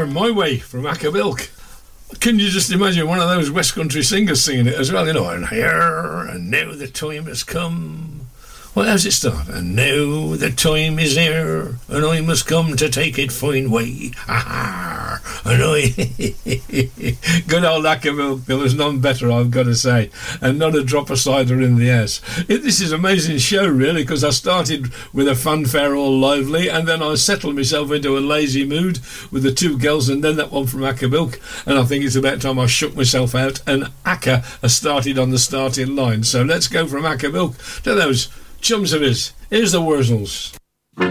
there, My Way from Acabilk. Can you just imagine one of those West Country singers singing it as well? You know, and here, and now the time has come. Well, how's it start? And now the time is here, and I must come to take it fine way. Ah, and I... Good old Acabilk. There was none better, I've got to say. And not a drop of cider in the ass. This is an amazing show, really, because I started with a fanfare all lively, and then I settled myself into a lazy mood with the two girls, and then that one from Acabilk. And I think it's about time I shook myself out, and Aca has started on the starting line. So let's go from Acabilk to those chums of his. Here's the Wurzels.